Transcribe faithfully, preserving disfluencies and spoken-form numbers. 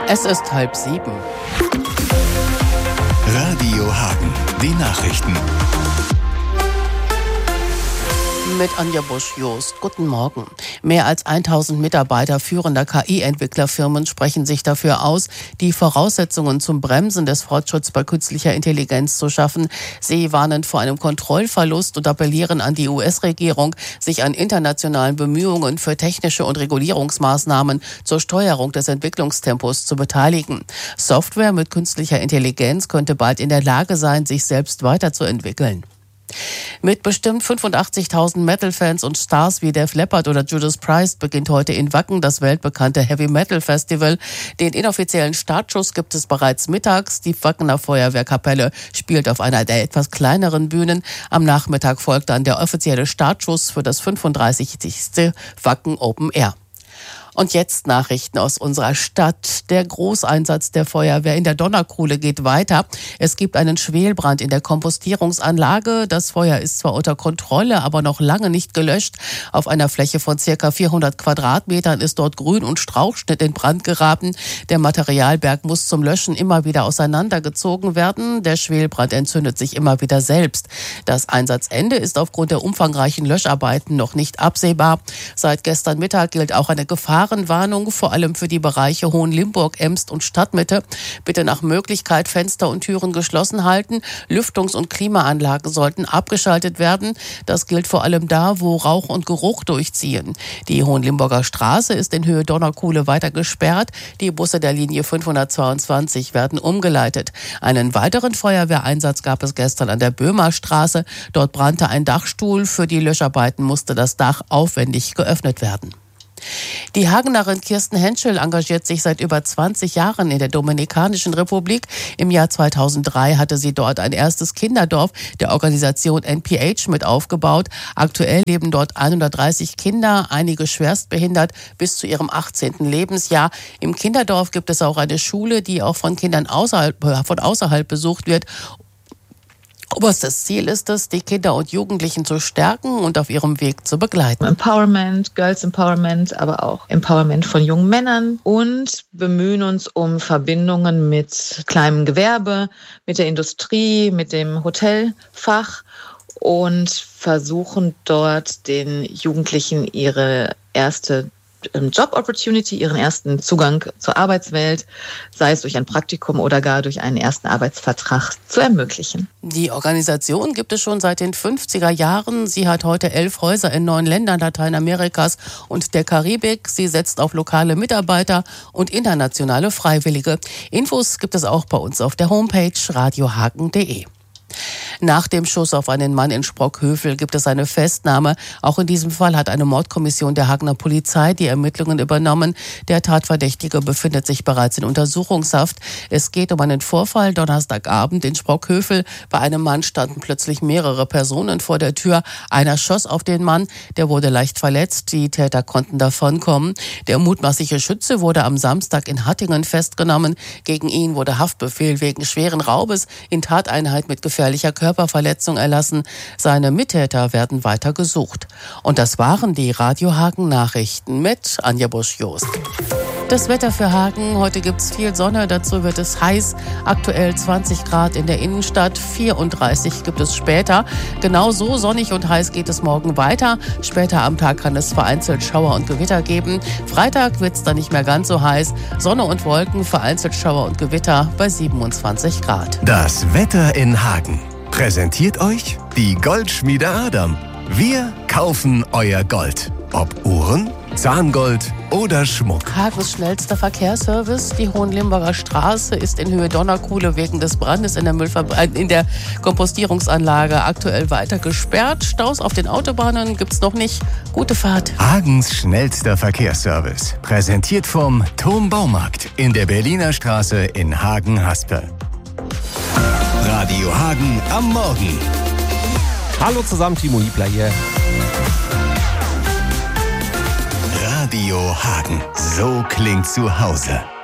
Es ist halb sieben. Radio Hagen, die Nachrichten. Mit Anja Busch-Jost. Guten Morgen. Mehr als tausend Mitarbeiter führender K I-Entwicklerfirmen sprechen sich dafür aus, die Voraussetzungen zum Bremsen des Fortschritts bei künstlicher Intelligenz zu schaffen. Sie warnen vor einem Kontrollverlust und appellieren an die U S-Regierung, sich an internationalen Bemühungen für technische und Regulierungsmaßnahmen zur Steuerung des Entwicklungstempos zu beteiligen. Software mit künstlicher Intelligenz könnte bald in der Lage sein, sich selbst weiterzuentwickeln. Mit bestimmt fünfundachtzigtausend Metal-Fans und Stars wie Def Leppard oder Judas Priest beginnt heute in Wacken das weltbekannte Heavy-Metal-Festival. Den inoffiziellen Startschuss gibt es bereits mittags. Die Wackener Feuerwehrkapelle spielt auf einer der etwas kleineren Bühnen. Am Nachmittag folgt dann der offizielle Startschuss für das fünfunddreißigste Wacken Open Air. Und jetzt Nachrichten aus unserer Stadt. Der Großeinsatz der Feuerwehr in der Donnerkuhle geht weiter. Es gibt einen Schwelbrand in der Kompostierungsanlage. Das Feuer ist zwar unter Kontrolle, aber noch lange nicht gelöscht. Auf einer Fläche von circa vierhundert Quadratmetern ist dort Grün- und Strauchschnitt in Brand geraten. Der Materialberg muss zum Löschen immer wieder auseinandergezogen werden. Der Schwelbrand entzündet sich immer wieder selbst. Das Einsatzende ist aufgrund der umfangreichen Löscharbeiten noch nicht absehbar. Seit gestern Mittag gilt auch eine Gefahr Warnung, vor allem für die Bereiche Hohenlimburg, Emst und Stadtmitte. Bitte nach Möglichkeit Fenster und Türen geschlossen halten. Lüftungs- und Klimaanlagen sollten abgeschaltet werden. Das gilt vor allem da, wo Rauch und Geruch durchziehen. Die Hohenlimburger Straße ist in Höhe Donnerkuhle weiter gesperrt. Die Busse der Linie fünfhundertzweiundzwanzig werden umgeleitet. Einen weiteren Feuerwehreinsatz gab es gestern an der Böhmerstraße. Dort brannte ein Dachstuhl. Für die Löscharbeiten musste das Dach aufwendig geöffnet werden. Die Hagenerin Kirsten Henschel engagiert sich seit über zwanzig Jahren in der Dominikanischen Republik. Im Jahr zweitausenddrei hatte sie dort ein erstes Kinderdorf der Organisation N P H mit aufgebaut. Aktuell leben dort hundertdreißig Kinder, einige schwerstbehindert bis zu ihrem achtzehnten Lebensjahr. Im Kinderdorf gibt es auch eine Schule, die auch von Kindern außerhalb, von außerhalb besucht wird. Oberstes Ziel ist es, die Kinder und Jugendlichen zu stärken und auf ihrem Weg zu begleiten. Empowerment, Girls Empowerment, aber auch Empowerment von jungen Männern und bemühen uns um Verbindungen mit kleinem Gewerbe, mit der Industrie, mit dem Hotelfach und versuchen dort den Jugendlichen ihre erste Job-Opportunity, ihren ersten Zugang zur Arbeitswelt, sei es durch ein Praktikum oder gar durch einen ersten Arbeitsvertrag, zu ermöglichen. Die Organisation gibt es schon seit den fünfziger Jahren. Sie hat heute elf Häuser in neun Ländern Lateinamerikas und der Karibik. Sie setzt auf lokale Mitarbeiter und internationale Freiwillige. Infos gibt es auch bei uns auf der Homepage radiohagen punkt de. Nach dem Schuss auf einen Mann in Sprockhövel gibt es eine Festnahme. Auch in diesem Fall hat eine Mordkommission der Hagener Polizei die Ermittlungen übernommen. Der Tatverdächtige befindet sich bereits in Untersuchungshaft. Es geht um einen Vorfall Donnerstagabend in Sprockhövel. Bei einem Mann standen plötzlich mehrere Personen vor der Tür. Einer schoss auf den Mann, der wurde leicht verletzt. Die Täter konnten davonkommen. Der mutmaßliche Schütze wurde am Samstag in Hattingen festgenommen. Gegen ihn wurde Haftbefehl wegen schweren Raubes in Tateinheit mit gefährlicher Körperverletzung erlassen. Seine Mittäter werden weiter gesucht. Und das waren die Radio Hagen Nachrichten mit Anja Busch-Jost. Das Wetter für Hagen. Heute gibt es viel Sonne, dazu wird es heiß. Aktuell zwanzig Grad in der Innenstadt, vierunddreißig gibt es später. Genauso sonnig und heiß geht es morgen weiter. Später am Tag kann es vereinzelt Schauer und Gewitter geben. Freitag wird es dann nicht mehr ganz so heiß. Sonne und Wolken, vereinzelt Schauer und Gewitter bei siebenundzwanzig Grad. Das Wetter in Hagen. Präsentiert euch die Goldschmiede Adam. Wir kaufen euer Gold. Ob Uhren, Zahngold oder Schmuck. Hagens schnellster Verkehrsservice. Die Hohenlimburger Straße ist in Höhe Donnerkuhle wegen des Brandes in der, Müllver- äh, in der Kompostierungsanlage aktuell weiter gesperrt. Staus auf den Autobahnen gibt's noch nicht. Gute Fahrt. Hagens schnellster Verkehrsservice. Präsentiert vom Turm Baumarkt in der Berliner Straße in Hagen-Haspel. Radio Hagen am Morgen. Hallo zusammen, Timo Hiebler hier. Radio Hagen. So klingt zu Hause.